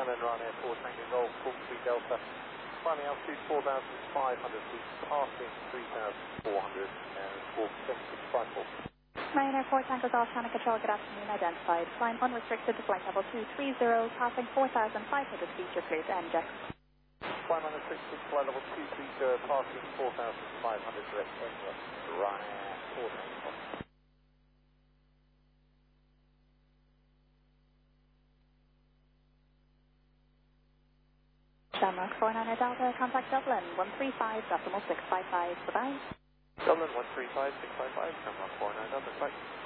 London, Ryanair 4 Tango Golf, 43 Delta. Climbing altitude 4,500 feet, passing 3,400 and 47654. Ryanair 4 Tango Golf, Channel Control, good afternoon, identified. Climb unrestricted to flight level 230, passing 4,500 feet, you're clear to NJET. Climb unrestricted, flight level 230, passing 4,500 direct NJET, Ryanair 4 Tango Golf. Denmark 49 Delta, contact Dublin 135.655, bye-bye. Dublin 135.655, Denmark 49 Delta, bye.